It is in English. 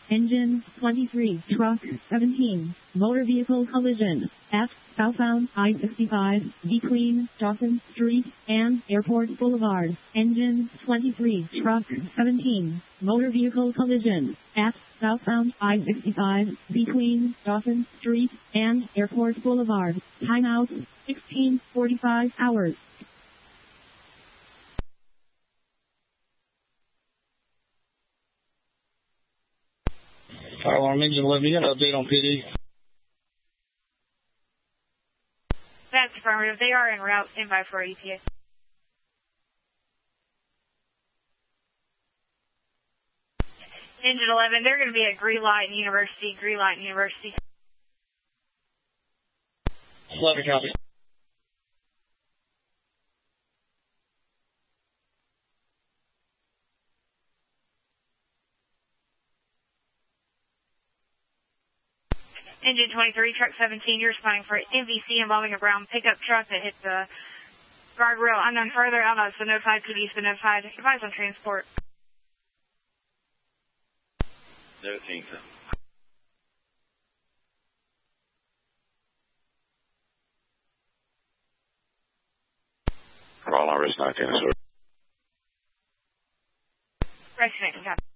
Engine 23, truck 17, motor vehicle collision at southbound I-65 between Dawson Street and Airport Boulevard. Engine 23, truck 17, motor vehicle collision at southbound I-65 between Dawson Street and Airport Boulevard. Timeout 16:45 hours. Fire alarm engine 11, you got an update on PD? That's affirmative. They are en route in by for ETA. Engine 11, they're going to be at Greenlight University. 11 copy. Engine 23, truck 17, you're responding for MVC involving a brown pickup truck that hit the guardrail. Unknown further. It's been notified. PD's been notified. Advise on transport. No, thank you. Roll on risk 19. Rest 19, copy.